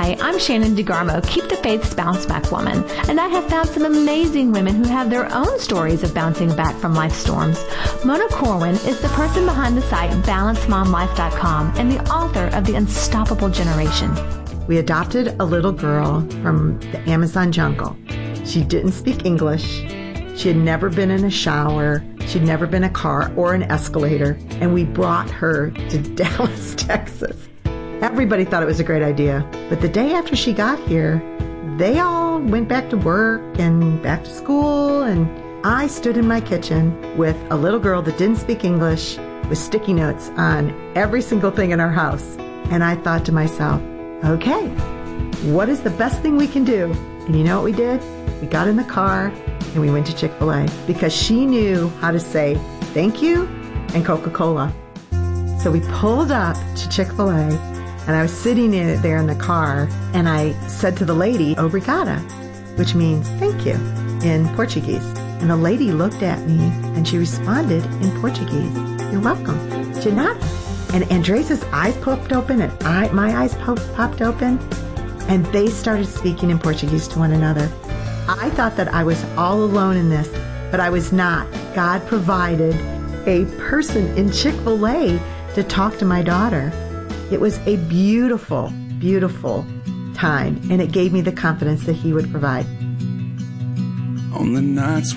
Hi, I'm Shannon DeGarmo, Keep the Faith's Bounce Back Woman, and I have found some amazing women who have their own stories of bouncing back from life storms. Mona Corwin is the person behind the site BalanceMomLife.com and the author of The Unstoppable Generation. We adopted a little girl from the Amazon jungle. She didn't speak English. She had never been in a shower. She'd never been in a car or an escalator. And we brought her to Dallas, Texas. Everybody thought it was a great idea. But the day after she got here, they all went back to work and back to school. And I stood in my kitchen with a little girl that didn't speak English with sticky notes on every single thing in our house. And I thought to myself, okay, what is the best thing we can do? And you know what we did? We got in the car and we went to Chick-fil-A because she knew how to say thank you and Coca-Cola. So we pulled up to Chick-fil-A and I was sitting there in the car and I said to the lady, obrigada, which means thank you in Portuguese. And the lady looked at me and she responded in Portuguese, you're welcome. De nada. And Andres' eyes popped open and my eyes popped open and they started speaking in Portuguese to one another. I thought that I was all alone in this, but I was not. God provided a person in Chick-fil-A to talk to my daughter. It was a beautiful, beautiful time, and it gave me the confidence that He would provide. On the nights